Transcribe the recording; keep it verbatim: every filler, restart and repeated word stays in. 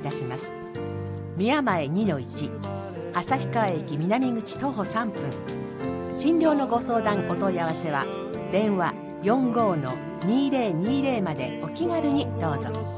たします。宮前 にのいち、 旭川駅南口徒歩さんぷん。診療のご相談お問い合わせは電話 よんごーのにーぜろにーぜろ までお気軽にどうぞ。